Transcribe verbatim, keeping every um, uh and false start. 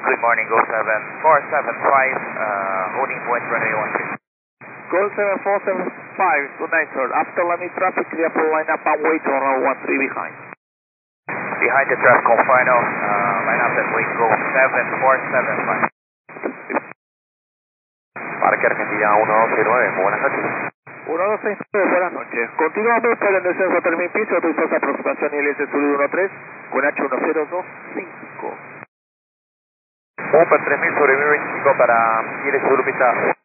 Good morning, Go seven four seven five, uh, holding point runway one three. Go seven four seven five, good night sir. After landing traffic, clear for line up and wait on runway one three behind. Behind the traffic on final, uh, line up and wait, Go seven four seven five. Parque Argentina uno dos seis nueve, muy buenas noches. uno dos seis nueve, buenas noches. Continuamos para el descenso a termin piso, autorizados aproximación I L S Sur uno tres, con H uno cero dos cinco. Upper tres mil sobre mil veinticinco para I L S Sur pista